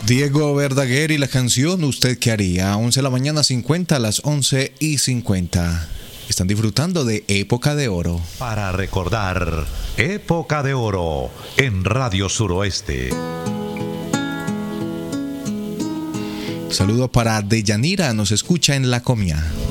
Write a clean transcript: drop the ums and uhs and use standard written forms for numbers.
Diego Verdaguer y la canción ¿Usted qué haría? 11 de la mañana 50 a las 11:50. Están disfrutando de Época de Oro. Para recordar, Época de Oro en Radio Suroeste. Saludo para Deyanira, nos escucha en La Comia.